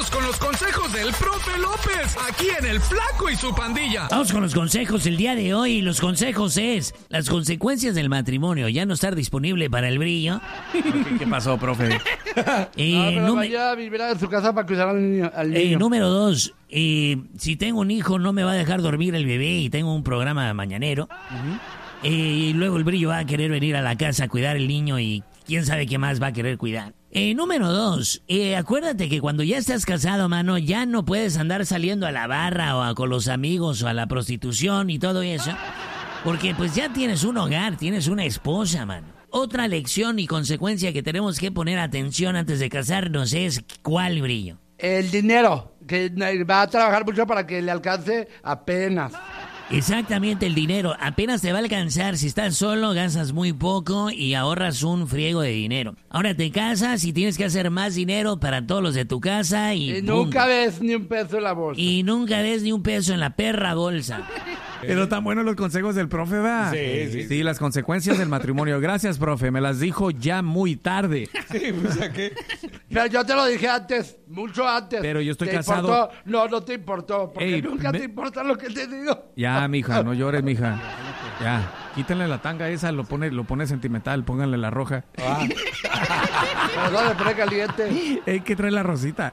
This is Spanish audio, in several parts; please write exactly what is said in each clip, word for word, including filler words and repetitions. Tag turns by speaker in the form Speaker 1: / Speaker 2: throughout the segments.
Speaker 1: Vamos con los consejos del profe López, aquí en El Flaco y su Pandilla.
Speaker 2: Vamos con los consejos el día de hoy. Los consejos es las consecuencias del matrimonio. Ya no estar disponible para el brillo.
Speaker 3: ¿Qué, qué pasó, profe?
Speaker 4: Eh, no, pero vaya a vivir en su casa para cuidar al niño. Al niño.
Speaker 2: Eh, número dos, eh, si tengo un hijo no me va a dejar dormir el bebé y tengo un programa mañanero. Uh-huh. eh, y luego el brillo va a querer venir a la casa a cuidar el niño y quién sabe qué más va a querer cuidar. Eh, número dos, eh, acuérdate que cuando ya estás casado, mano, ya no puedes andar saliendo a la barra o a, con los amigos o a la prostitución y todo eso. Porque pues ya tienes un hogar, tienes una esposa, mano. Otra lección y consecuencia que tenemos que poner atención antes de casarnos es ¿cuál, brillo?
Speaker 4: El dinero, que va a trabajar mucho para que le alcance apenas.
Speaker 2: Exactamente, el dinero. Apenas te va a alcanzar. Si estás solo, gastas muy poco y ahorras un friego de dinero. Ahora te casas y tienes que hacer más dinero para todos los de tu casa y...
Speaker 4: Y nunca ves ni un peso en la bolsa.
Speaker 2: Y nunca ves ni un peso en la perra bolsa.
Speaker 3: Pero tan buenos los consejos del profe, ¿va?
Speaker 5: Sí, sí.
Speaker 3: Sí, las consecuencias del matrimonio. Gracias, profe. Me las dijo ya muy tarde.
Speaker 5: Sí, pues ¿a qué?
Speaker 4: Pero yo te lo dije antes, mucho antes.
Speaker 3: Pero yo estoy
Speaker 4: ¿Te
Speaker 3: casado.
Speaker 4: Importó? No, no te importó, porque
Speaker 3: Ey,
Speaker 4: nunca
Speaker 3: me...
Speaker 4: te importa lo que te digo.
Speaker 3: Ya, mija, no llores, mija. Ya, quítenle la tanga esa, lo pone, lo pone sentimental, pónganle la roja.
Speaker 4: Ah. Pero no le pone caliente.
Speaker 3: Hay que traer la rosita.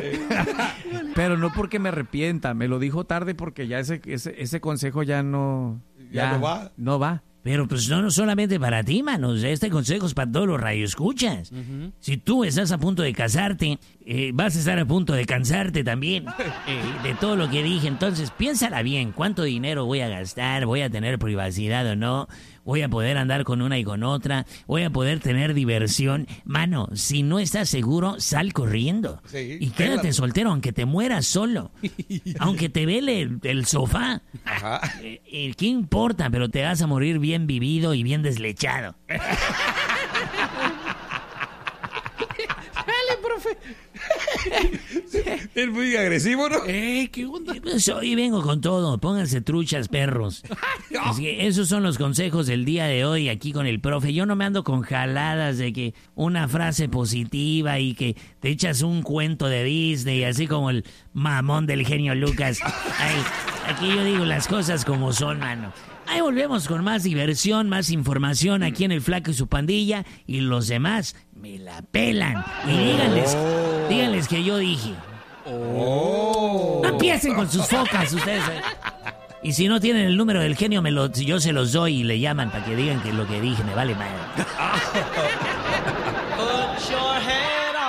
Speaker 3: Pero no porque me arrepienta, me lo dijo tarde porque ya ese, ese, ese consejo ya no...
Speaker 5: Ya, ya no va.
Speaker 3: No va.
Speaker 2: Pero pues no, no solamente para ti, manos. Este consejo es para todos los radioescuchas. Uh-huh. Si tú estás a punto de casarte, eh, vas a estar a punto de cansarte también eh, de todo lo que dije. Entonces, piénsala bien. ¿Cuánto dinero voy a gastar? ¿Voy a tener privacidad o no? ¿Voy a poder andar con una y con otra? ¿Voy a poder tener diversión? Mano, si no estás seguro, sal corriendo.
Speaker 5: Sí,
Speaker 2: y quédate
Speaker 5: pégate.
Speaker 2: soltero, aunque te mueras solo. Aunque te vele el, el sofá.
Speaker 5: Ajá.
Speaker 2: Eh, eh, ¿Qué importa? Pero te vas a morir bien vivido y bien deslechado.
Speaker 5: Dale, profe. Es muy agresivo, ¿no?
Speaker 2: Eh, ¿qué onda? Pues hoy vengo con todo. Pónganse truchas, perros. Así que esos son los consejos del día de hoy aquí con el profe. Yo no me ando con jaladas de que una frase positiva y que te echas un cuento de Disney, así como el mamón del genio Lucas. Ay, aquí yo digo las cosas como son, mano. Ahí volvemos con más diversión, más información aquí en El Flaco y su Pandilla. Y los demás me la pelan. Y díganles,
Speaker 5: Oh.
Speaker 2: díganles que yo dije.
Speaker 5: Oh.
Speaker 2: No empiecen con sus focas ustedes. eh. Y si no tienen el número del genio, me lo, yo se los doy y le llaman para que digan que lo que dije me vale madre.